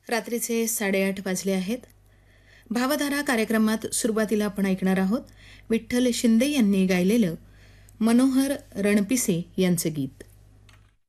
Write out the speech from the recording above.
रात्रीचे 8:30 वाजले आहेत. भावधारा कार्यक्रमात सुरुवातीला आपण ऐकणार आहोत विठ्ठल शिंदे यांनी गायलेलं मनोहर रणपिसे यांचं गीत.